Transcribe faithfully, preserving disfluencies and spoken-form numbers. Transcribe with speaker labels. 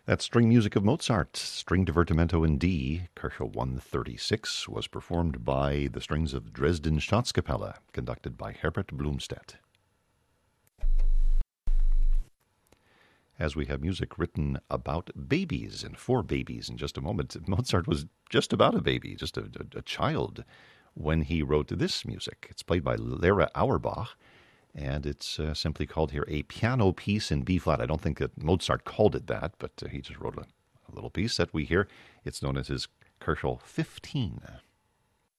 Speaker 1: That string music of Mozart, String Divertimento in D, Kerchel one thirty-six, was performed by the strings of Dresden Staatskapelle, conducted by Herbert Blumstedt. As we have music written about babies and for babies in just a moment, Mozart was just about a baby, just a, a, a child, when he wrote this music. It's played by Lera Auerbach, and it's uh, simply called here a piano piece in B-flat. I don't think that Mozart called it that, but uh, he just wrote a, a little piece that we hear. It's known as his Kerchel fifteen.